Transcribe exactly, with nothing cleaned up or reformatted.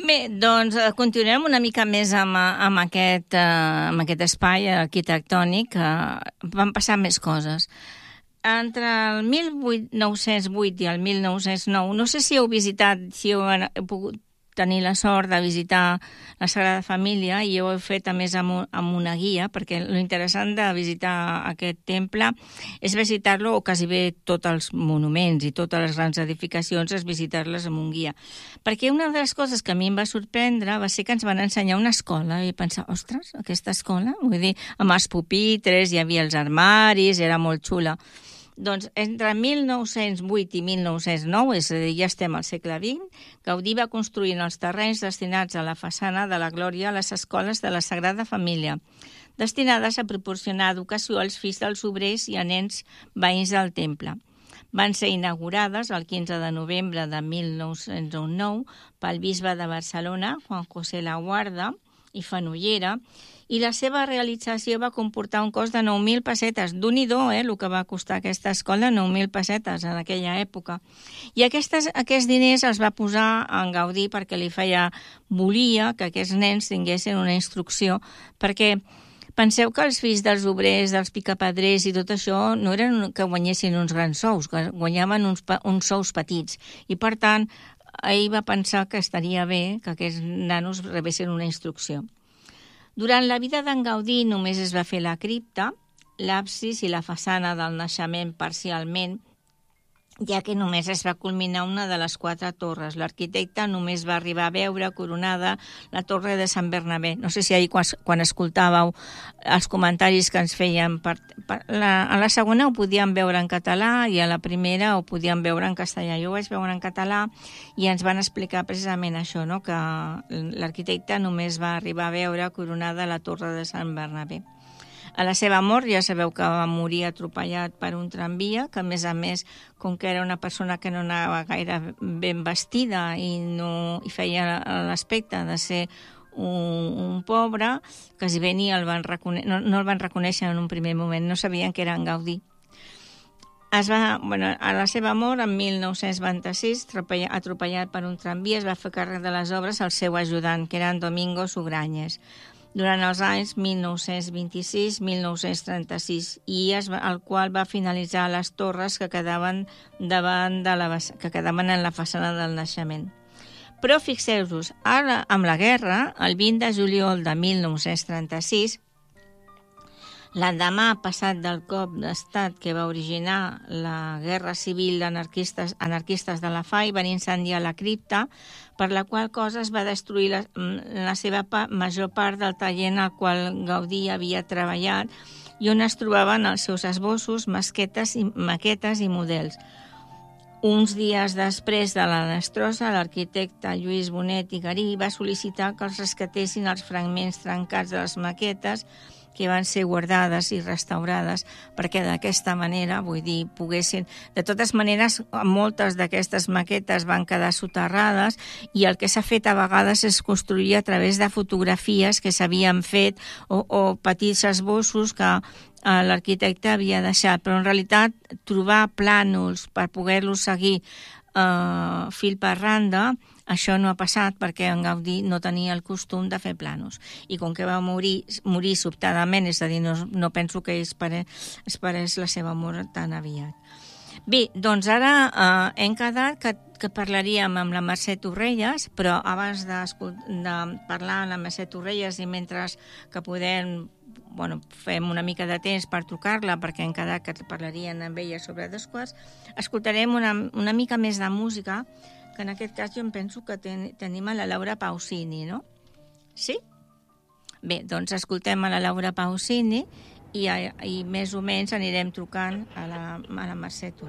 Bé, doncs eh, continuem una mica més amb, amb, aquest, eh, amb aquest espai arquitectònic. Eh, van passar més coses. Entre el mil nou-cents vuit i el mil nou-cents nou, no sé si heu visitat, si heu, heu pogut tenir la sort de visitar la Sagrada Família, i ho he fet a més amb, amb una guia, perquè l'interessant de visitar aquest temple és visitar-lo, o quasi bé tots els monuments i totes les grans edificacions, és visitar-les amb un guia. Perquè una de les coses que a mi em va sorprendre va ser que ens van ensenyar una escola, i pensar, ostres, aquesta escola? Vull dir, amb els pupitres, hi havia els armaris, era molt xula. Doncs entre mil nou-cents vuit i mil nou-cents nou, és a dir, ja estem al segle vint, Gaudí va construir en els terrenys destinats a la façana de la Glòria les escoles de la Sagrada Família, destinades a proporcionar educació als fills dels obrers i a nens veïns del temple. Van ser inaugurades el quinze de novembre de mil nou-cents nou pel bisbe de Barcelona, Juan José Laguarda i Fenollera, i la seva realització va comportar un cost de nou mil pessetes. D'un-i-do, eh, el que va costar aquesta escola, nou mil pessetes en aquella època. I aquestes, aquests diners els va posar en Gaudí perquè li feia, volia que aquests nens tinguessin una instrucció, perquè penseu que els fills dels obrers, dels picapedrers i tot això no eren que guanyessin uns grans sous, que guanyaven uns, uns sous petits. I, per tant, ell va pensar que estaria bé que aquests nanos rebessin una instrucció. Durant la vida d'en Gaudí només es va fer la cripta, l'absis i la façana del naixement parcialment, ja que només es va culminar una de les quatre torres. L'arquitecte només va arribar a veure coronada la torre de Sant Bernabé. No sé si ahir quan, quan escoltàveu els comentaris que ens feien. Per, per la, a la segona ho podíem veure en català i a la primera ho podíem veure en castellà. Jo ho vaig veure en català i ens van explicar precisament això, no? Que l'arquitecte només va arribar a veure coronada la torre de Sant Bernabé. A la seva mort ja sabeu que va morir atropellat per un tramvia, que a més a més, com que era una persona que no anava gaire ben vestida i, no, i feia l'aspecte de ser un, un pobre, quasi bé ni el van reconèixer, no, no el van reconèixer en un primer moment, no sabien que era en Gaudí. Es va, bueno, a la seva mort, en mil nou-cents vint-i-sis, atropellat per un tramvia, es va fer càrrec de les obres al seu ajudant, que era en Domingo Sugrañes, durant els anys mil nou-cents vint-i-sis a mil nou-cents trenta-sis, i es va, el qual va finalitzar les torres que quedaven, davant de la, que quedaven en la façana del naixement. Però fixeu-vos, ara, amb la guerra, el vint de juliol de mil nou-cents trenta-sis, l'endemà passat del cop d'estat que va originar la Guerra Civil d'anarquistes anarquistes de la F A I, van incendiar la cripta, per la qual cosa es va destruir la, la seva pa, major part del taller en el qual Gaudí havia treballat i on es trobaven els seus esbossos, maquetes i, maquetes i models. Uns dies després de la destrossa, l'arquitecte Lluís Bonet i Garí va sol·licitar que els rescatessin els fragments trencats de les maquetes que van ser guardades i restaurades perquè d'aquesta manera, vull dir, poguessin... De totes maneres, moltes d'aquestes maquetes van quedar soterrades i el que s'ha fet a vegades és construir a través de fotografies que s'havien fet o, o petits esbossos que eh, l'arquitecte havia deixat, però en realitat trobar plànols per poder-los seguir eh, fil per randa, això no ha passat perquè en Gaudí no tenia el costum de fer planos. I com que va morir, morir sobtadament, és a dir, no, no penso que esperés, esperés la seva mort tan aviat. Bé, doncs ara eh, hem quedat que, que parlaríem amb la Mercè Torrelles, però abans de, de parlar amb la Mercè Torrelles i mentre que podem, bueno, fem una mica de temps per trucar-la perquè hem quedat que parlarien amb ella sobre dos quarts, escoltarem una, una mica més de música, que en aquest cas jo em penso que ten, tenim a la Laura Pausini, no? Sí? Bé, doncs escoltem a la Laura Pausini i, i més o menys anirem trucant a la, a la Mercè Torrelles.